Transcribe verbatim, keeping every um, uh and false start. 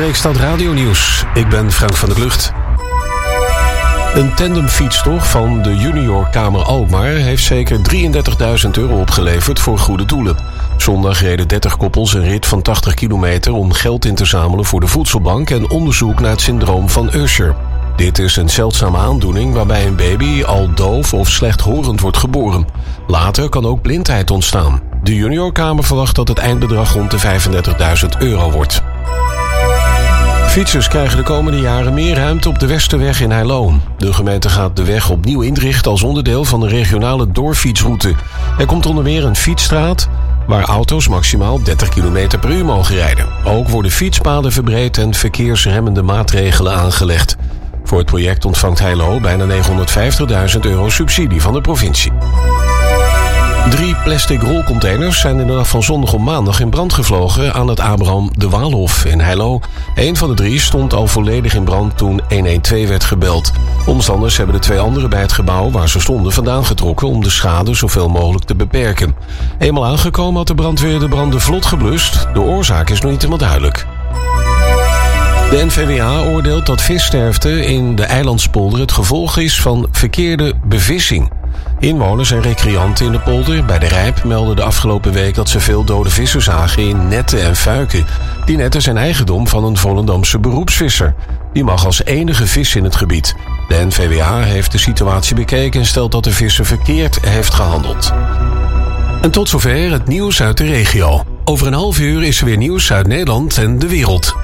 Streekstad Radio Nieuws. Ik ben Frank van der Klucht. Een tandemfietstocht van de Junior Kamer Alkmaar heeft zeker drieëndertigduizend euro opgeleverd voor goede doelen. Zondag reden dertig koppels een rit van tachtig kilometer om geld in te zamelen voor de voedselbank en onderzoek naar het syndroom van Usher. Dit is een zeldzame aandoening waarbij een baby al doof of slechthorend wordt geboren. Later kan ook blindheid ontstaan. De Juniorkamer verwacht dat het eindbedrag rond de vijfendertigduizend euro wordt. Fietsers krijgen de komende jaren meer ruimte op de Westerweg in Heilo. De gemeente gaat de weg opnieuw inrichten als onderdeel van de regionale doorfietsroute. Er komt onder meer een fietsstraat waar auto's maximaal dertig kilometer per uur mogen rijden. Ook worden fietspaden verbreed en verkeersremmende maatregelen aangelegd. Voor het project ontvangt Heilo bijna negenhonderdvijftigduizend euro subsidie van de provincie. Drie plastic rolcontainers zijn in de nacht van zondag op maandag in brand gevlogen aan het Abraham de Waalhof in Heilo. Eén van de drie stond al volledig in brand toen honderdtwaalf werd gebeld. Omstanders hebben de twee anderen bij het gebouw waar ze stonden vandaan getrokken om de schade zoveel mogelijk te beperken. Eenmaal aangekomen had de brandweer de branden vlot geblust. De oorzaak is nog niet helemaal duidelijk. De N V W A oordeelt dat vissterfte in de Eilandspolder het gevolg is van verkeerde bevissing. Inwoners en recreanten in de polder bij de Rijp melden de afgelopen week dat ze veel dode vissen zagen in netten en fuiken. Die netten zijn eigendom van een Volendamse beroepsvisser. Die mag als enige vis in het gebied. De N V W A heeft de situatie bekeken en stelt dat de visser verkeerd heeft gehandeld. En tot zover het nieuws uit de regio. Over een half uur is er weer nieuws uit Nederland en de wereld.